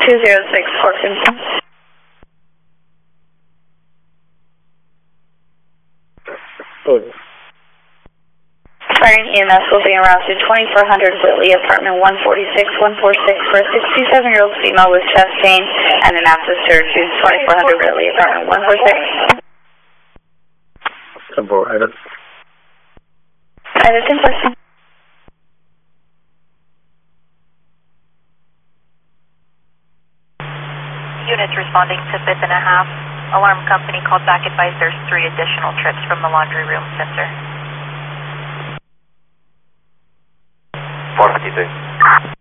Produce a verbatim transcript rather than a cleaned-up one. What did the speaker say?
two zero six Corkington. Oh. Firing E M S will be en route to twenty-four hundred Whitley, apartment one forty-six, one forty-six for a sixty-seven-year-old female with chest pain and an abscess to twenty-four hundred Whitley, apartment one forty-six. ten four, Edit. Edit in person. Units responding to fifth and a half. Alarm company called back, advised there's three additional trips from the laundry room sensor. four fifty-six.